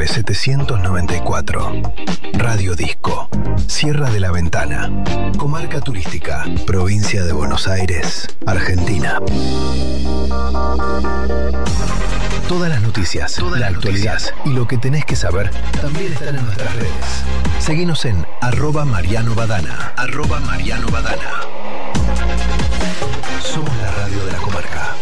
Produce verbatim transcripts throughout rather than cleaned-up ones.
nueve setecientos noventa y cuatro. Radio Disco. Sierra de la Ventana. Comarca turística. Provincia de Buenos Aires, Argentina. Todas las noticias, Toda la actualidad noticias. Y lo que tenés que saber también están en nuestras redes. Seguinos en arroba Mariano Badana. Arroba Mariano Badana. Somos la radio de la comarca.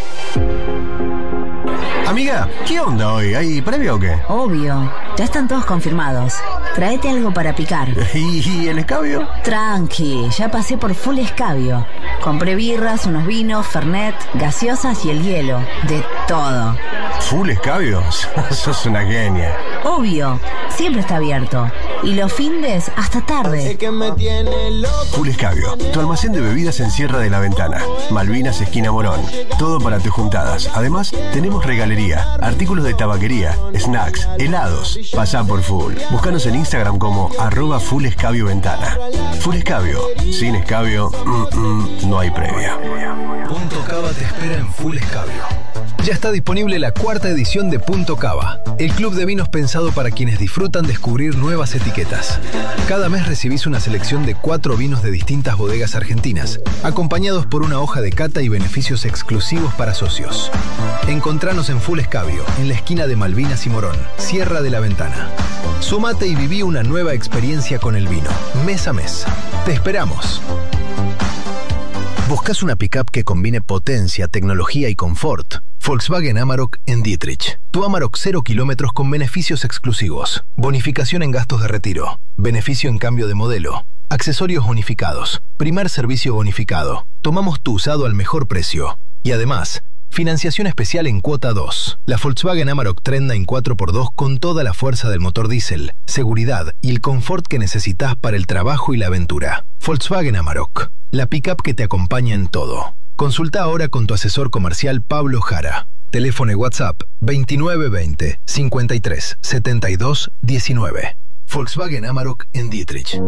Amiga, ¿qué onda hoy? ¿Hay previo o qué? Obvio, ya están todos confirmados. Tráete algo para picar. ¿Y, y el escabio? Tranqui, ya pasé por full escabio. Compré birras, unos vinos, fernet, gaseosas y el hielo. De todo. ¿Full escabio? Sos una genia. Obvio, siempre está abierto. Y los findes hasta tarde. Full Escabio, tu almacén de bebidas en Sierra de la Ventana. Malvinas, esquina Morón. Todo para tus juntadas. Además, tenemos regalería, artículos de tabaquería, snacks, helados. Pasá por Full. Búscanos en Instagram como arroba Full Escabio Ventana. Full Escabio. Sin escabio, mm, mm, no hay previa. Punto Cava te espera en Full Escabio. Ya está disponible la cuarta edición de Punto Cava, el club de vinos pensado para quienes disfrutan descubrir nuevas etiquetas. Cada mes recibís una selección de cuatro vinos de distintas bodegas argentinas, acompañados por una hoja de cata y beneficios exclusivos para socios. Encontranos en Full Escabio, en la esquina de Malvinas y Morón, Sierra de la Ventana. Sumate y viví una nueva experiencia con el vino, mes a mes. Te esperamos. ¿Buscas una pickup que combine potencia, tecnología y confort? Volkswagen Amarok en Dietrich. Tu Amarok cero kilómetros con beneficios exclusivos. Bonificación en gastos de retiro. Beneficio en cambio de modelo. Accesorios bonificados. Primer servicio bonificado. Tomamos tu usado al mejor precio. Y además, financiación especial en cuota dos. La Volkswagen Amarok Trendline cuatro por dos con toda la fuerza del motor diésel, seguridad y el confort que necesitas para el trabajo y la aventura. Volkswagen Amarok. La pickup que te acompaña en todo. Consulta ahora con tu asesor comercial Pablo Jara. Teléfono y WhatsApp veintinueve veinte cincuenta y tres setenta y dos diecinueve. Volkswagen Amarok en Dietrich.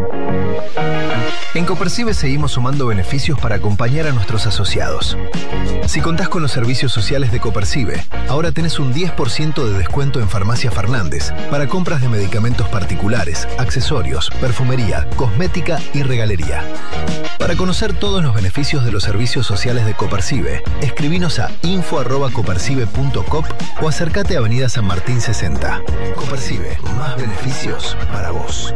En Copercibe seguimos sumando beneficios para acompañar a nuestros asociados. Si contás con los servicios sociales de Copercibe, ahora tenés un diez por ciento de descuento en Farmacia Fernández para compras de medicamentos particulares, accesorios, perfumería, cosmética y regalería. Para conocer todos los beneficios de los servicios sociales de Copercibe, escribinos a info arroba copercibe punto cop o acércate a Avenida San Martín sesenta. Copercibe, más beneficios para vos.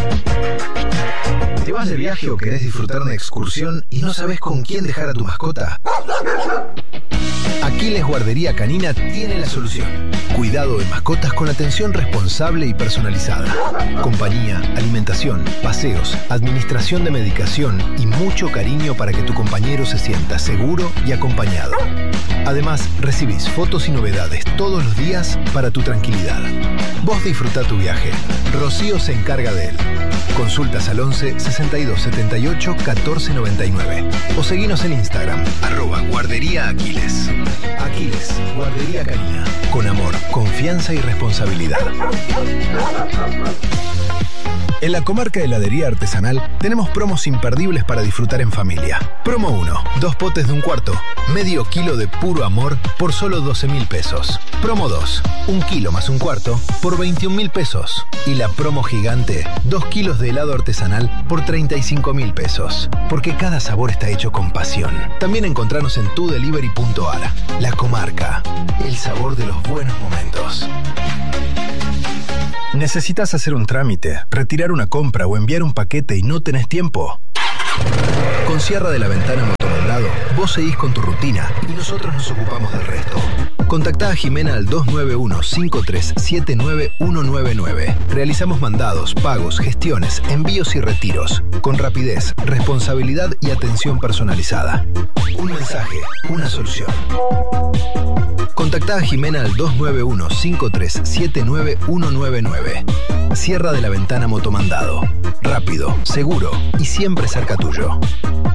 ¿Te vas de viaje o querés disfrutar una excursión y no sabés con quién dejar a tu mascota? Aquiles Guardería Canina tiene la solución. Cuidado de mascotas con atención responsable y personalizada. Compañía, alimentación, paseos, administración de medicación y mucho cariño para que tu compañero se sienta seguro y acompañado. Además, recibís fotos y novedades todos los días para tu tranquilidad. Vos disfruta tu viaje. Rocío se encarga de él. Consultas al once sesenta y dos setenta y ocho catorce noventa y nueve o seguinos en Instagram, arroba Guardería Aquiles. Aquiles, Guardería Canina. Con amor, confianza y responsabilidad. En la comarca de heladería artesanal tenemos promos imperdibles para disfrutar en familia. Promo uno, dos potes de un cuarto, medio kilo de puro amor por solo doce mil pesos. Promo dos, un kilo más un cuarto por veintiún mil pesos. Y la promo gigante, dos kilos de helado artesanal por treinta y cinco mil pesos. Porque cada sabor está hecho con pasión. También encontrarnos en tu delivery punto a r. La comarca, el sabor de los buenos momentos. ¿Necesitas hacer un trámite, retirar una compra o enviar un paquete y no tenés tiempo? Con Sierra de la Ventana Motomandado, vos seguís con tu rutina y nosotros nos ocupamos del resto. Contactá a Jimena al dos nueve uno cinco tres siete nueve uno nueve nueve. Realizamos mandados, pagos, gestiones, envíos y retiros. Con rapidez, responsabilidad y atención personalizada. Un mensaje, una solución. Contactá a Jimena al dos nueve uno cinco tres siete nueve uno nueve nueve. Sierra de la Ventana Motomandado. Rápido, seguro y siempre cerca tuyo.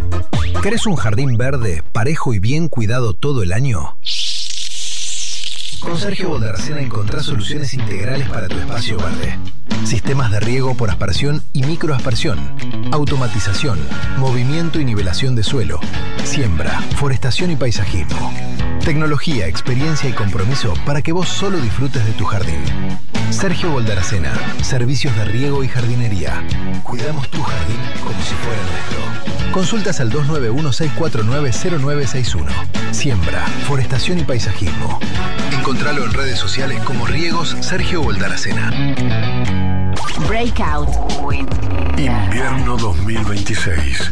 ¿Querés un jardín verde, parejo y bien cuidado todo el año? Con Sergio Baldarcena encontrás soluciones integrales para tu espacio verde. Sistemas de riego por aspersión y microaspersión, automatización, movimiento y nivelación de suelo, siembra, forestación y paisajismo. Tecnología, experiencia y compromiso para que vos solo disfrutes de tu jardín. Sergio Baldarcena, servicios de riego y jardinería. Cuidamos tu jardín como si fuera nuestro. Consultas al dos nueve uno, seis cuatro nueve, cero nueve seis uno. Siembra, forestación y paisajismo. Encontralo en redes sociales como Riegos Sergio Baldarcena. Breakout. Invierno dos mil veintiséis.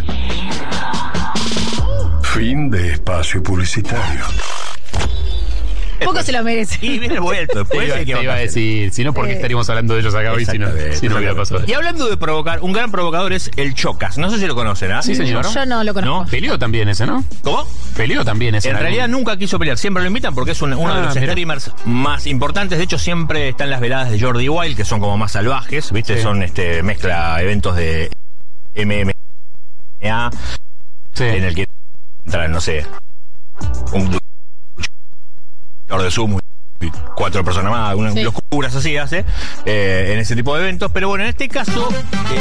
Fin de espacio publicitario. Poco se lo merece. Y viene vuelto después. Te iba, ¿qué te va a iba a hacer? decir, si no, ¿por qué Eh, estaríamos hablando de ellos acá hoy si no, si no hubiera pasado? Y hablando de provocar, un gran provocador es el Chocas. No sé si lo conocen, ¿ah? Sí, señor. Yo no lo conozco. ¿No? Peleó también ese, ¿no? ¿Cómo? Peleó también ese. En realidad nunca quiso pelear, siempre lo invitan porque es un- uno Ah, de los mira. streamers más importantes. De hecho, siempre están las veladas de Jordi Wild, que son como más salvajes, ¿viste? Sí. Son este mezcla eventos de M M A Sí. en el que entran, no sé, un luchador de sumo y cuatro personas más, unas Sí. locuras así hace, eh, en ese tipo de eventos. Pero bueno, en este caso... eh,